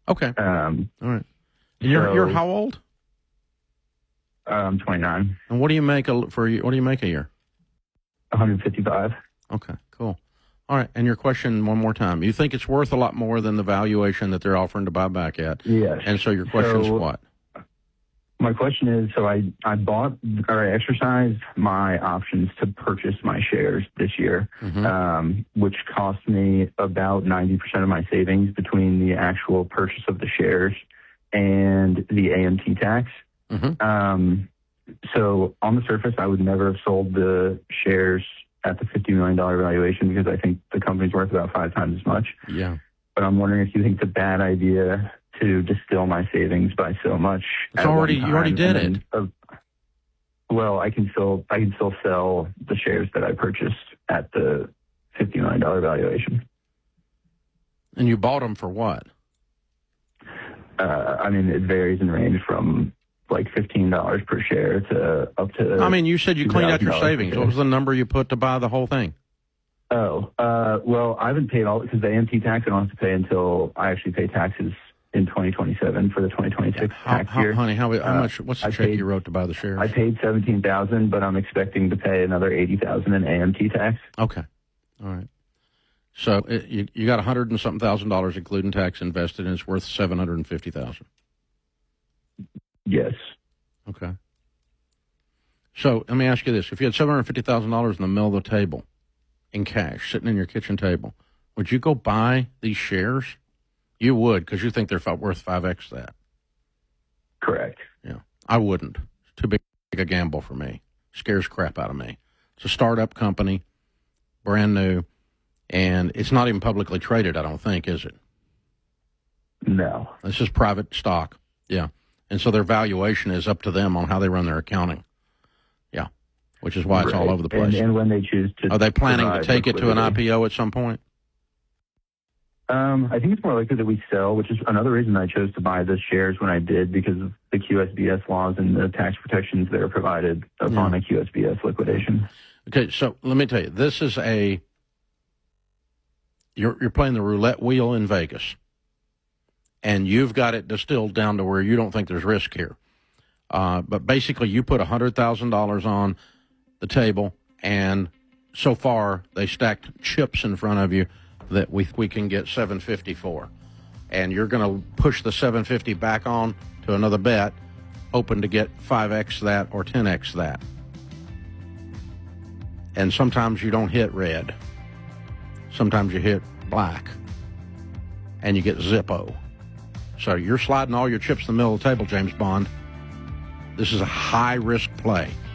Okay. All right. And you're how old? I'm 29. And what do you make what do you make a year? 155. Okay, cool. All right. And your question one more time. You think it's worth a lot more than the valuation that they're offering to buy back at? Yes. And so your question's what? My question is, so I exercised my options to purchase my shares this year, which cost me about 90% of my savings between the actual purchase of the shares and the AMT tax. So on the surface, I would never have sold the shares at the $50 million valuation because I think the company's worth about 5 times as much. Yeah. But I'm wondering if you think it's a bad idea to distill my savings by so much. You already did it. Well, I can still sell the shares that I purchased at the $50 million valuation. And you bought them for what? I mean, it varies in range from like $15 per share to up to. I mean, you said you cleaned out your savings. What was the number you put to buy the whole thing? Well, I haven't paid all because the AMT tax I don't have to pay until I actually pay taxes in 2027 for the 2026 tax year. Honey, how much? What's the check you wrote to buy the shares? I paid $17,000, but I'm expecting to pay another $80,000 in AMT tax. Okay, all right. So you got $100 and something thousand, including tax, invested, and it's worth $750,000. Yes. Okay. So let me ask you this: if you had $750,000 in the middle of the table, in cash, sitting in your kitchen table, would you go buy these shares? You would, because you think they're worth 5x that. Correct. Yeah, I wouldn't. It's too big a gamble for me. Scares crap out of me. It's a startup company, brand new, and it's not even publicly traded, I don't think, is it? No. This is private stock. Yeah. And so their valuation is up to them on how they run their accounting. Yeah. Which is why it's all over the place. And when they choose to. Are they planning to take it to an IPO at some point? I think it's more likely that we sell, which is another reason I chose to buy the shares when I did, because of the QSBS laws and the tax protections that are provided upon a QSBS liquidation. Okay, so let me tell you, this is you're playing the roulette wheel in Vegas, and you've got it distilled down to where you don't think there's risk here. But basically, you put $100,000 on the table, and so far they stacked chips in front of you that we can get $750 for, and you're going to push the $750 back on to another bet, hoping to get 5x that or 10x that. And sometimes you don't hit red, sometimes you hit black, and you get Zippo. So you're sliding all your chips in the middle of the table, James Bond. This is a high risk play.